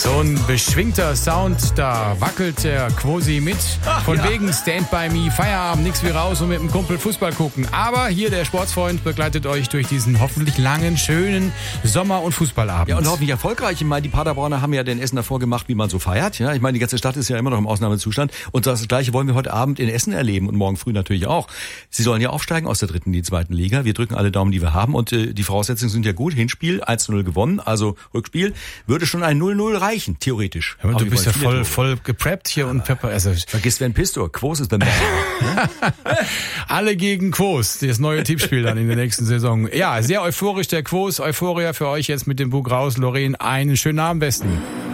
So ein beschwingter Sound, da wackelt der Quosi mit. Von wegen Stand by Me, Feierabend, nix wie raus und mit dem Kumpel Fußball gucken. Aber hier der Sportsfreund begleitet euch durch diesen hoffentlich langen, schönen Sommer- und Fußballabend. Ja, und hoffentlich erfolgreich. Ich meine, die Paderborner haben ja den Essen davor gemacht, wie man so feiert. Ja, ich meine, die ganze Stadt ist ja immer noch im Ausnahmezustand. Und das Gleiche wollen wir heute Abend in Essen erleben und morgen früh natürlich auch. Sie sollen ja aufsteigen aus der 3. in die 2. Liga. Wir drücken alle Daumen, die wir haben. Und die Voraussetzungen sind ja gut. Hinspiel 1-0 gewonnen, also Rückspiel. Würde schon ein 0-0 reichen, theoretisch. Ja, du bist ja voll gepreppt hier und Pepper. Also vergiss Sven Pistor, Quos ist beim Alle gegen Quos, das neue Tippspiel dann in der nächsten Saison. Ja, sehr euphorisch der Quos. Euphoria für euch jetzt mit dem Bug raus. Lorraine, einen schönen Abend besten.